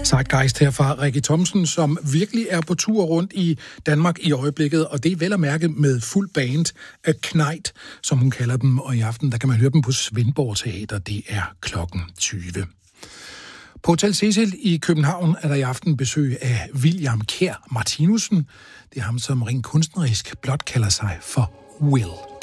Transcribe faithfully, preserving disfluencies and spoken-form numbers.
Zeitgeist her fra Rikke Thomsen, som virkelig er på tur rundt i Danmark i øjeblikket, og det er vel at mærke med fuld band af Knejt, som hun kalder dem, og i aften der kan man høre dem på Svendborg Teater, det er klokken tyve. På Hotel Cecil i København er der i aften besøg af William Kjær Martinussen. Det er ham, som rent kunstnerisk blot kalder sig for Will.